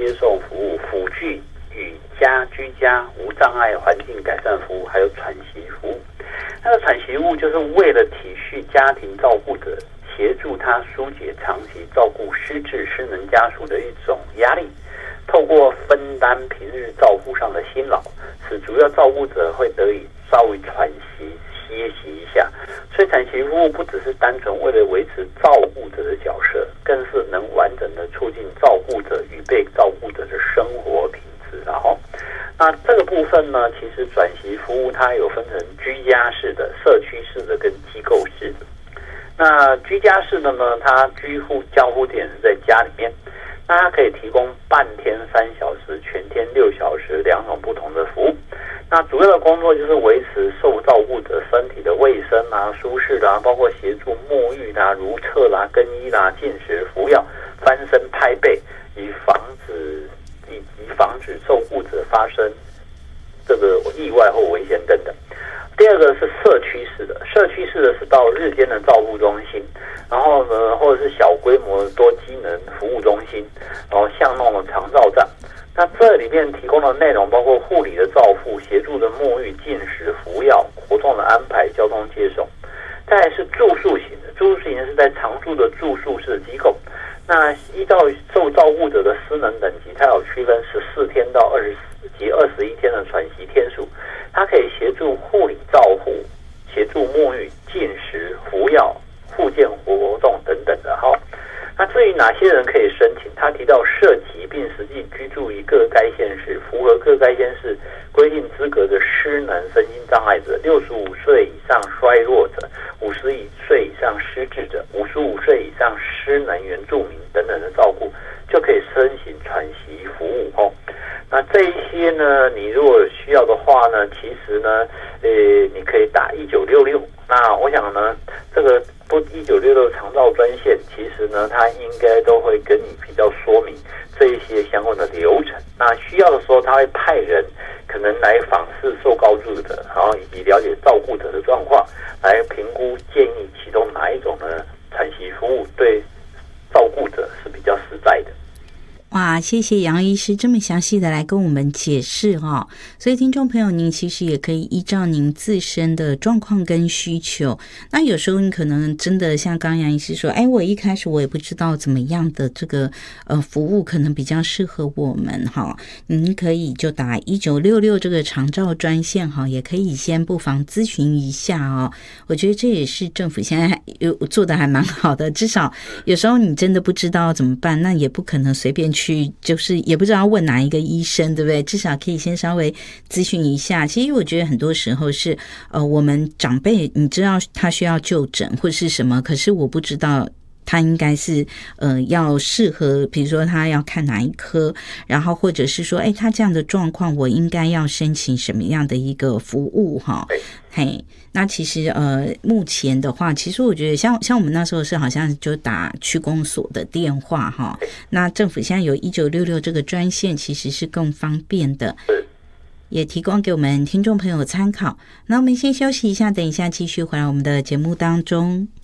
接受服务、辅具与居家无障碍环境改善服务，还有喘息服务。那个喘息服务就是为了体恤家庭照顾者，协助他疏解长期照顾失智失能家属的一种压力，透过分担平日照顾上的辛劳，使主要照顾者会得以稍微喘息歇息一下。所以喘息服务不只是单纯为了维持照顾者的角色，更是能完整的促进照顾者与被照顾者的生活品质。然后那这个部分呢，其实转息服务它有分成居家式的、社区式的跟机构式的。那居家式的呢，它交付点是在家里面，那它可以提供半天3小时、全天6小时2种不同的服务。那主要的工作就是维持受照顾者身体的卫生啊、舒适啦，包括协助沐浴啦、如厕啦、更衣啦、进食、服药、翻身、拍背，以及防止受顾者发生这个意外或危险等等。第二个是社区式的，社区式的是到日间的照顾中心，然后呢，或者是小规模的多机能服务中心，然后巷弄的长照站。那这里面提供的内容包括护理的照护、协助的沐浴、进食、服药、活动的安排、交通接送。再来是住宿型的，住宿型是在常住的住宿式机构。那依照受照顾者的失能等级，它有区分14天到24及21天的喘息天数，它可以协助护理照护、协助沐浴、进食、服药、复健活动等等的。好，那至于哪些人可以申请，他提到涉及并实际居住于各该县市、符合各该县市规定资格的失能身心障碍者、65岁以上衰弱者、50岁以上失智者、55岁以上失能原住民等等的照顾，就可以申请喘息服务哦。那这一些呢，你如果需要的话呢，其实呢，你可以打1966。那我想呢，这个1966长照专线，其实呢，它应该都会跟你比较说明这一些相关的流程。那需要的时候，他会派人可能来访视受告诉者，然后以及了解照顾者的状况，来评估建议其中哪一种的喘息服务对照顾者是比较实在的。 哇，谢谢杨医师这么详细的来跟我们解释哦。所以听众朋友，您其实也可以依照您自身的状况跟需求，那有时候你可能真的像刚杨医师说，我一开始我也不知道怎么样的这个服务可能比较适合我们哈，您可以就打1966这个长照专线哈，也可以先不妨咨询一下哦。我觉得这也是政府现在有做的还蛮好的，至少有时候你真的不知道怎么办，那也不可能随便去，就是也不知道问哪一个医生，对不对？至少可以先稍微咨询一下。其实我觉得很多时候是我们长辈你知道他需要就诊或是什么，可是我不知道他应该是要适合，比如说他要看哪一科，然后或者是说他这样的状况我应该要申请什么样的一个服务哈。嘿，那其实目前的话，其实我觉得像我们那时候是好像就打区公所的电话哈，那政府现在有1966这个专线，其实是更方便的，也提供给我们听众朋友参考。那我们先休息一下，等一下继续回来我们的节目当中。